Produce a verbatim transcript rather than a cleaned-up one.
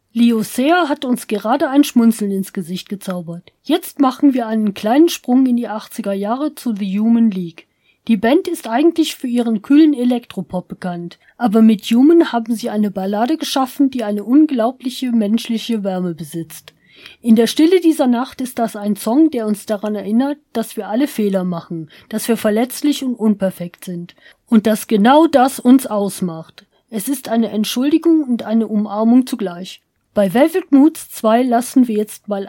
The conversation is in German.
Lyocea hat uns gerade ein Schmunzeln ins Gesicht gezaubert. Jetzt machen wir einen kleinen Sprung in die achtziger Jahre zu The Human League. Die Band ist eigentlich für ihren kühlen Elektropop bekannt, aber mit Human haben sie eine Ballade geschaffen, die eine unglaubliche menschliche Wärme besitzt. In der Stille dieser Nacht ist das ein Song, der uns daran erinnert, dass wir alle Fehler machen, dass wir verletzlich und unperfekt sind und dass genau das uns ausmacht. Es ist eine Entschuldigung und eine Umarmung zugleich. Bei Velvet Moods zwei lassen wir jetzt mal